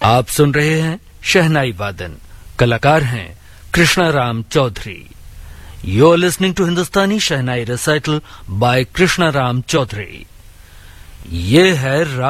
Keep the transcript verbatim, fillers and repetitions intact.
आप सुन रहे हैं शहनाई वादन। कलाकार हैं Krishna Ram Chaudhary. You are listening to Hindustani shehnai recital bye Krishna Ram Chaudhary. ये है